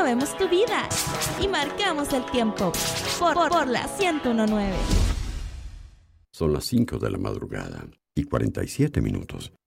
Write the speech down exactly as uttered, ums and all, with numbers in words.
movemos tu vida y marcamos el tiempo por, por, por la ciento diecinueve. Son las cinco de la madrugada y cuarenta y siete minutos.